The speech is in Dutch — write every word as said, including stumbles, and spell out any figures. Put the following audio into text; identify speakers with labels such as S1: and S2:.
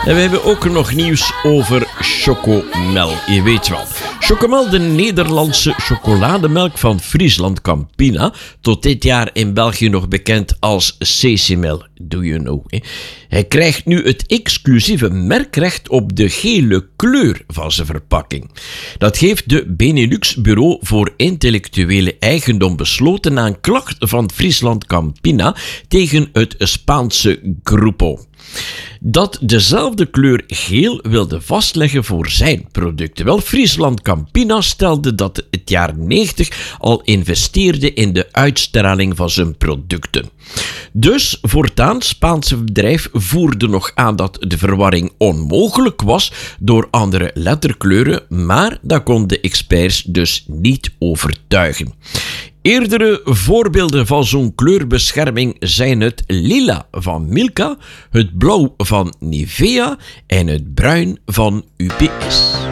S1: En we hebben ook nog nieuws over Chocomel. Je weet wel. Chocomel, de Nederlandse chocolademelk van Friesland Campina, tot dit jaar in België nog bekend als Cecimel. Do you know? Hè? Hij krijgt nu het exclusieve merkrecht op de gele kleur van zijn verpakking. Dat heeft de Benelux Bureau voor Intellectuele Eigendom besloten na een klacht van Friesland Campina tegen het Spaanse Grupo, dat dezelfde kleur geel wilde vastleggen voor zijn producten. Wel, Friesland Campina stelde dat het jaren negentig al investeerde in de uitstraling van zijn producten. Dus voortaan, Spaanse bedrijf voerde nog aan dat de verwarring onmogelijk was door andere letterkleuren, maar dat kon de experts dus niet overtuigen. Eerdere voorbeelden van zo'n kleurbescherming zijn het lila van Milka, het blauw van Nivea en het bruin van U P S.